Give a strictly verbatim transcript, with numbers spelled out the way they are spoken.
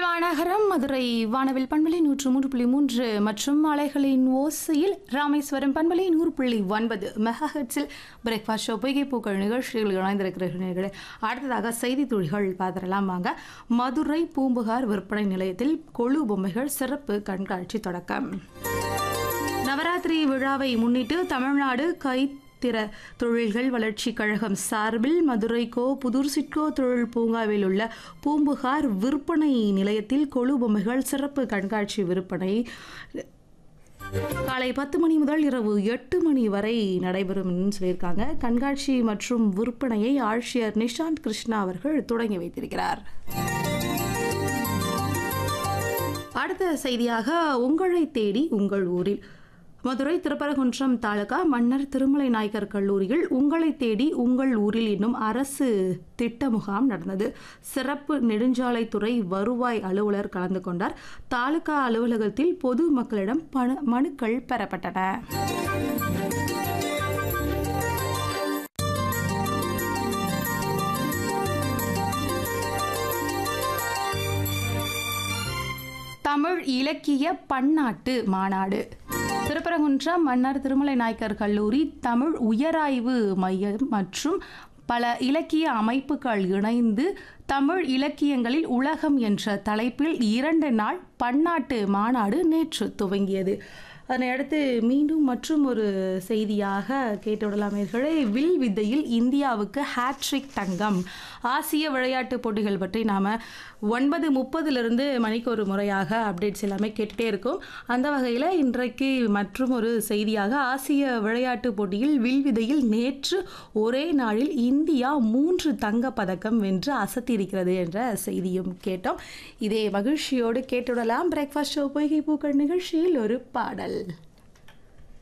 கானகரம் மதுரை வானவில் பண்பலை நூற்று மூன்று புள்ளி மூன்று மற்றும் அலைகளின் ஓசையில் ராமேஸ்வரம் பண்பலை நூறு புள்ளி ஒன்பது மெகாஹெட்ஸில் பிரேக்ஃபாஸ்ட் ஷோ பொய்கை பூக்கள் நிகழ்ச்சிகள் இணைந்திருக்கிறீர்கள். அடுத்ததாக செய்தி துளிகள் பார்த்துடலாம் வாங்க. மதுரை பூம்புகார் விற்பனை நிலையத்தில் கொழு பொம்மைகள் சிறப்பு கண்காட்சி தொடக்கம். நவராத்திரி விழாவை முன்னிட்டு தமிழ்நாடு கை திற தொழில்கள் வளர்ச்சி கழகம் சார்பில் மதுரை கோ புதூர் சிட்கோ தொழில் பூங்காவில் உள்ள பூம்புகார் விற்பனை நிலையத்தில் கொழு பொம்மைகள் சிறப்பு கண்காட்சி விற்பனை காலை பத்து மணி முதல் இரவு எட்டு மணி வரை நடைபெறும் சொல்லியிருக்காங்க. கண்காட்சி மற்றும் விற்பனையை ஆட்சியர் நிஷாந்த் கிருஷ்ணா அவர்கள் தொடங்கி வைத்திருக்கிறார். அடுத்த செய்தியாக உங்களை தேடி உங்கள் ஊரில் மதுரை திருப்பரங்குன்றம் தாலுகா மன்னர் திருமலை நாயக்கர் கல்லூரியில் உங்களை தேடி உங்கள் ஊரில் என்னும் அரசு திட்ட முகாம் நடந்தது. சிறப்பு நெடுஞ்சாலைத்துறை வருவாய் அலுவலர் கலந்து கொண்டார். தாலுகா அலுவலகத்தில் பொது மக்களிடம் மனுக்கள் பெறப்பட்டன. தமிழ் இலக்கிய பன்னாட்டு மாநாடு திருப்பரங்குன்றம் மன்னர் திருமலை நாயக்கர் கல்லூரி தமிழ் உயராய்வு மையம் மற்றும் பல இலக்கிய அமைப்புகள் இணைந்து தமிழ் இலக்கியங்களில் உலகம் என்ற தலைப்பில் இரண்டு நாள் பன்னாட்டு மாநாடு நேற்று துவங்கியது. அதனை அடுத்து மீண்டும் மற்றும் ஒரு செய்தியாக கேட்டுவிடலாமீர்களே. வில் வித்தையில் இந்தியாவுக்கு ஹேட்ரிக் தங்கம். ஆசிய விளையாட்டுப் போட்டிகள் பற்றி நாம் ஒன்பது முப்பதுலேருந்து மணிக்கு ஒரு முறையாக அப்டேட்ஸ் எல்லாமே கேட்டுகிட்டே இருக்கும். அந்த வகையில் இன்றைக்கு மற்றும் ஒரு செய்தியாக ஆசிய விளையாட்டுப் போட்டியில் வில் வித்தையில் நேற்று ஒரே நாளில் இந்தியா மூன்று தங்க பதக்கம் வென்று அசத்தியிருக்கிறது என்ற செய்தியும் கேட்டோம். இதே மகிழ்ச்சியோடு கேட்டுவிடலாம். பிரேக்ஃபாஸ்ட் ஷோ பொய்கை பூக்கள் நிகழ்ச்சியில் ஒரு பாடல்.